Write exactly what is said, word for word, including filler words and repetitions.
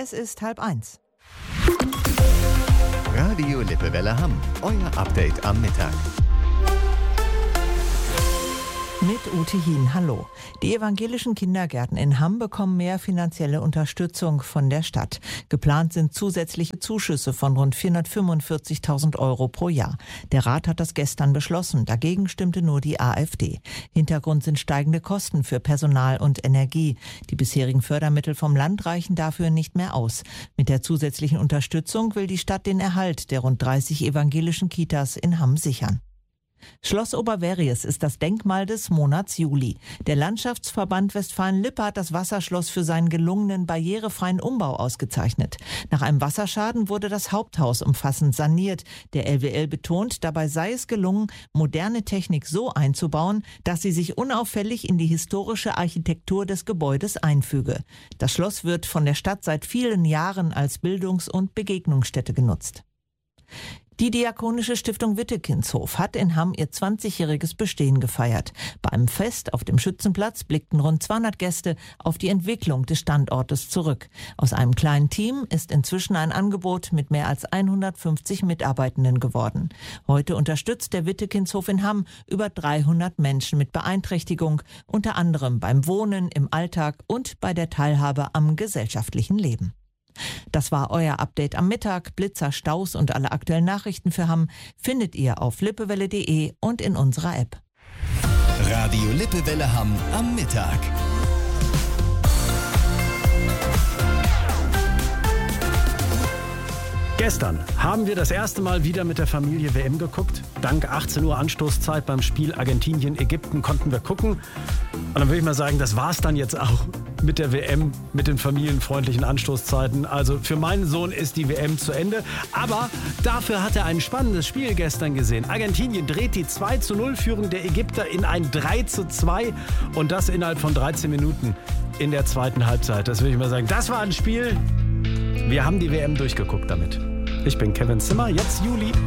Es ist halb eins. Radio Lippewelle Hamm, euer Update am Mittag. Mit Ute Hien, hallo. Die evangelischen Kindergärten in Hamm bekommen mehr finanzielle Unterstützung von der Stadt. Geplant sind zusätzliche Zuschüsse von rund vierhundertfünfundvierzigtausend Euro pro Jahr. Der Rat hat das gestern beschlossen. Dagegen stimmte nur die AfD. Hintergrund sind steigende Kosten für Personal und Energie. Die bisherigen Fördermittel vom Land reichen dafür nicht mehr aus. Mit der zusätzlichen Unterstützung will die Stadt den Erhalt der rund dreißig evangelischen Kitas in Hamm sichern. Schloss Oberverries ist das Denkmal des Monats Juli. Der Landschaftsverband Westfalen-Lippe hat das Wasserschloss für seinen gelungenen barrierefreien Umbau ausgezeichnet. Nach einem Wasserschaden wurde das Haupthaus umfassend saniert. Der L W L betont, dabei sei es gelungen, moderne Technik so einzubauen, dass sie sich unauffällig in die historische Architektur des Gebäudes einfüge. Das Schloss wird von der Stadt seit vielen Jahren als Bildungs- und Begegnungsstätte genutzt. Die Diakonische Stiftung Wittekinshof hat in Hamm ihr zwanzigjähriges Bestehen gefeiert. Bei einem Fest auf dem Schützenplatz blickten rund zweihundert Gäste auf die Entwicklung des Standortes zurück. Aus einem kleinen Team ist inzwischen ein Angebot mit mehr als hundertfünfzig Mitarbeitenden geworden. Heute unterstützt der Wittekinshof in Hamm über dreihundert Menschen mit Beeinträchtigung, unter anderem beim Wohnen, im Alltag und bei der Teilhabe am gesellschaftlichen Leben. Das war euer Update am Mittag. Blitzer, Staus und alle aktuellen Nachrichten für Hamm findet ihr auf lippewelle punkt de und in unserer App. Radio Lippewelle Hamm am Mittag. Gestern haben wir das erste Mal wieder mit der Familie W M geguckt. Dank achtzehn Uhr Anstoßzeit beim Spiel Argentinien-Ägypten konnten wir gucken. Und dann würde ich mal sagen, das war's dann jetzt auch mit der W M, mit den familienfreundlichen Anstoßzeiten. Also für meinen Sohn ist die W M zu Ende. Aber dafür hat er ein spannendes Spiel gestern gesehen. Argentinien dreht die zwei zu null Führung der Ägypter in ein drei zu zwei. Und das innerhalb von dreizehn Minuten in der zweiten Halbzeit. Das würde ich mal sagen, das war ein Spiel. Wir haben die W M durchgeguckt damit. Ich bin Kevin Zimmer, jetzt Juli.